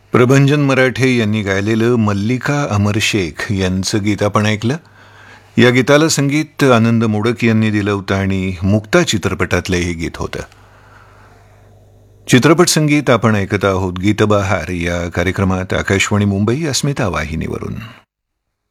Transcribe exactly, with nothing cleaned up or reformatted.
प्रभंजन मराठे यांनी गायलेलं मल्लिका अमर शेख यांचं गीत आपण ऐकलं. या गीताला संगीत आनंद मोडक यांनी दिलं होतं आणि मुक्ता चित्रपटातलं हे गीत होतं. चित्रपट संगीत आपण ऐकत आहोत गीतबहार या कार्यक्रमात आकाशवाणी मुंबई अस्मिता वाहिनीवरून.